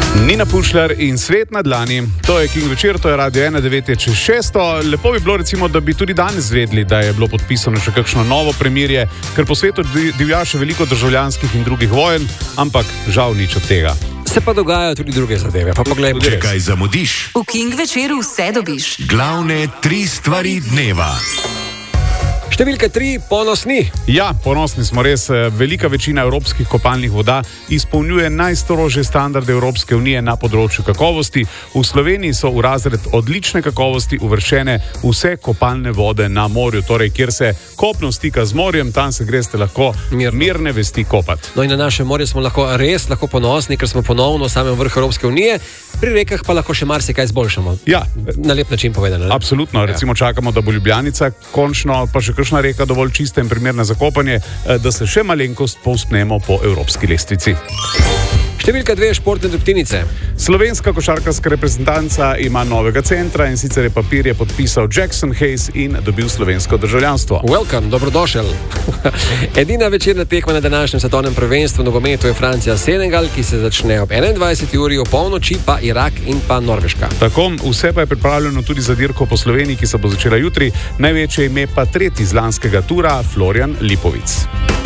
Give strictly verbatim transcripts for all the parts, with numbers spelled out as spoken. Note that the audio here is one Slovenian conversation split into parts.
Nina Pušljar in Svet na dlani. To je King večer, to je Radio ena devet čez šesto. Lepo bi bilo recimo, da bi tudi danes vedeli, da je bilo podpisano še kakšno novo premirje, ker po svetu divja še veliko državljanskih in drugih vojen, ampak žal nič od tega. Se pa dogajajo tudi druge zadeve, pa poglejmo. Če kaj zamudiš, v King večeru vse dobiš. Glavne tri stvari dneva. Številka tri, ponosni. Ja, ponosni smo res. Velika večina evropskih kopalnih voda izpolnjuje najstrožje standarde Evropske unije na področju kakovosti. V Sloveniji so v razred odlične kakovosti uvrščene vse kopalne vode na morju, torej kjer se kopno stika z morjem, tam se greste lahko Mirno. mirne vesti kopati. No in na našem morju smo lahko res lahko ponosni, ker smo ponovno v samem vrhu Evropske unije. Pri rekah pa lahko še marsikaj izboljšamo. Ja. Na lep način povedano. Ne? Absolutno. Recimo čakamo, da bo Ljubljanica končno pa še kakšna reka dovolj čista in primerna za kopanje, da se še malenkost povzpnemo po evropski lestvici. Številka dve, športne drobtinice. Slovenska košarkarska reprezentanca ima novega centra, in sicer je papirje podpisal Jackson Hayes in dobil slovensko državljanstvo. Welcome, dobrodošel. Edina večerna tekma na današnjem svetovnem prvenstvu v nogometu je Francija-Senegal, ki se začne ob enaindvajseti uri, ob polnoči pa Irak in pa Norveška. Tako, vse pa je pripravljeno tudi za dirko po Sloveniji, ki se bo začela jutri. Največje ime pa tretji z lanskega tura, Florian Lipovic.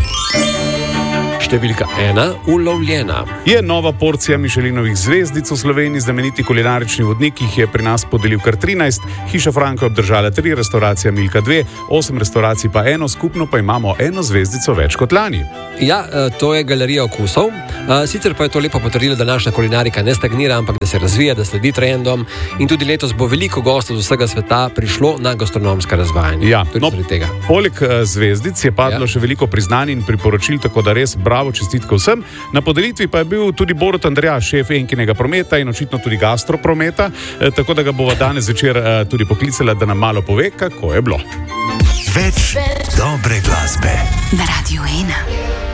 Številka ena, ulovljena. Je nova porcija Mišelinovih zvezdic v Sloveniji, znameniti kulinarični vodnik jih je pri nas podelil kar trinajst, Hiša Franko je obdržala tri, restauracija Milka dve, osem restauracij pa eno, skupno pa imamo eno zvezdico več kot lani. Ja, to je galerija okusov. Sicer pa je to lepo potrdilo, da naša kulinarika ne stagnira, ampak da se razvija, da sledi trendom, in tudi letos bo veliko gostov z vsega sveta prišlo na gastronomska razvajanja. Ja, tudi no, zaradi tega. Poleg zvezdic je padlo Ja. še veliko priznanj in priporočil, tako da res bravo, čestitke vsem. Na podelitvi pa je bil tudi Borut Andrejaš, šef Enkinega prometa in očitno tudi gastroprometa, eh, tako da ga bova danes večer eh, tudi poklicala, da nam malo pove, kako je bilo. Več dobre glasbe Na Radio ena.